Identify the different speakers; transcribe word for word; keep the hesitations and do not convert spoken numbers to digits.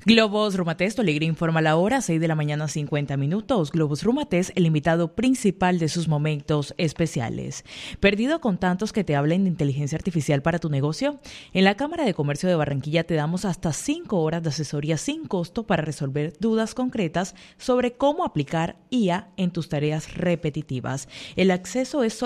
Speaker 1: Globos Rumatés, tu alegría informa la hora, seis de la mañana, cincuenta minutos. Globos Rumatés, el invitado principal de sus momentos especiales. ¿Perdido con tantos que te hablen de inteligencia artificial para tu negocio? En la Cámara de Comercio de Barranquilla te damos hasta cinco horas de asesoría sin costo para resolver dudas concretas sobre cómo aplicar I A en tus tareas repetitivas. El acceso es